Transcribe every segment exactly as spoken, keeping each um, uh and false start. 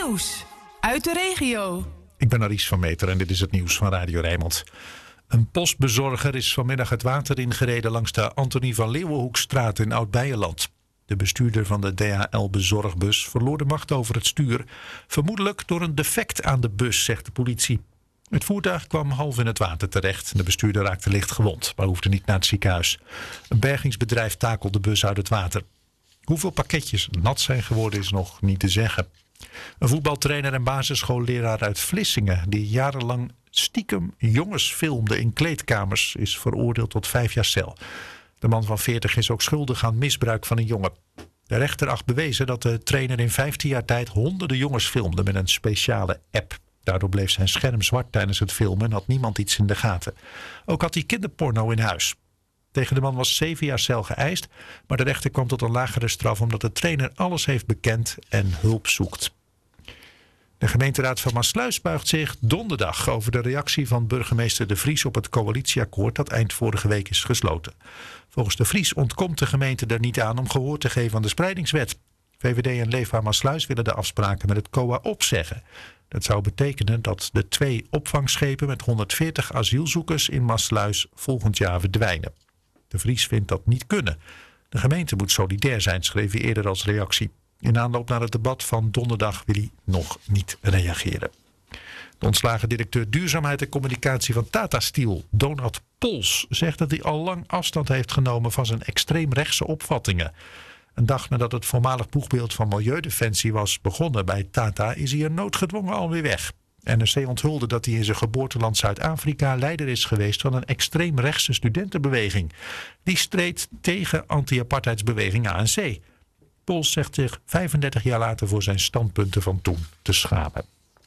Nieuws uit de regio. Ik ben Aries van Meter en dit is het nieuws van Radio Rijnmond. Een postbezorger is vanmiddag het water ingereden langs de Antonie van Leeuwenhoekstraat in Oud-Beijerland. De bestuurder van de D H L-bezorgbus verloor de macht over het stuur. Vermoedelijk door een defect aan de bus, zegt de politie. Het voertuig kwam half in het water terecht. De bestuurder raakte licht gewond, maar hoefde niet naar het ziekenhuis. Een bergingsbedrijf takelde de bus uit het water. Hoeveel pakketjes nat zijn geworden is nog niet te zeggen. Een voetbaltrainer en basisschoolleraar uit Vlissingen, die jarenlang stiekem jongens filmde in kleedkamers, is veroordeeld tot vijf jaar cel. De man van veertig is ook schuldig aan misbruik van een jongen. De rechter acht bewezen dat de trainer in vijftien jaar tijd honderden jongens filmde met een speciale app. Daardoor bleef zijn scherm zwart tijdens het filmen en had niemand iets in de gaten. Ook had hij kinderporno in huis. Tegen de man was zeven jaar cel geëist, maar de rechter kwam tot een lagere straf omdat de trainer alles heeft bekend en hulp zoekt. De gemeenteraad van Maassluis buigt zich donderdag over de reactie van burgemeester De Vries op het coalitieakkoord dat eind vorige week is gesloten. Volgens De Vries ontkomt de gemeente er niet aan om gehoor te geven aan de spreidingswet. V V D en Leefbaar Maassluis willen de afspraken met het C O A opzeggen. Dat zou betekenen dat de twee opvangschepen met honderdveertig asielzoekers in Maassluis volgend jaar verdwijnen. De Vries vindt dat niet kunnen. De gemeente moet solidair zijn, schreef hij eerder als reactie. In aanloop naar het debat van donderdag wil hij nog niet reageren. De ontslagen directeur duurzaamheid en communicatie van Tata Steel, Donald Pols, zegt dat hij al lang afstand heeft genomen van zijn extreemrechtse opvattingen. Een dag nadat het voormalig boegbeeld van Milieudefensie was begonnen bij Tata, is hij er noodgedwongen alweer weg. N R C onthulde dat hij in zijn geboorteland Zuid-Afrika leider is geweest van een extreemrechtse studentenbeweging. Die streed tegen anti-apartheidsbeweging A N C. Pols zegt zich vijfendertig jaar later voor zijn standpunten van toen te schamen.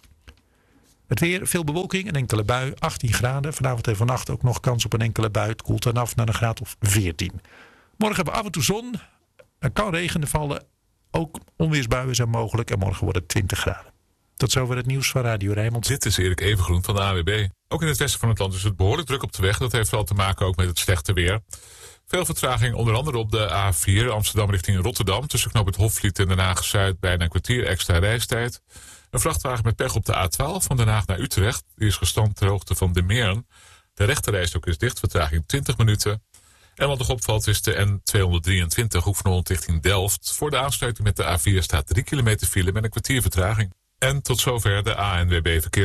Het weer, veel bewolking, een enkele bui, achttien graden. Vanavond en vannacht ook nog kans op een enkele bui. Het koelt dan af naar een graad of veertien. Morgen hebben we af en toe zon. Er kan regen vallen. Ook onweersbuien zijn mogelijk. En morgen wordt het twintig graden. Tot zover het nieuws van Radio Rijnmond. Dit is Erik Evengroen van de A W B. Ook in het westen van het land is het behoorlijk druk op de weg. Dat heeft vooral te maken ook met het slechte weer. Veel vertraging, onder andere op de A vier Amsterdam richting Rotterdam. Tussen knoop het Hofvliet en Den Haag-Zuid bijna een kwartier extra reistijd. Een vrachtwagen met pech op de A twaalf van Den Haag naar Utrecht. Die is gestrand ter hoogte van De Meern. De rechterrijstrook is dicht, vertraging twintig minuten. En wat nog opvalt is de N tweehonderddrieëntwintig Hoek van Holland richting Delft. Voor de aansluiting met de A vier staat drie kilometer file met een kwartier vertraging. En tot zover de A N W B verkeer.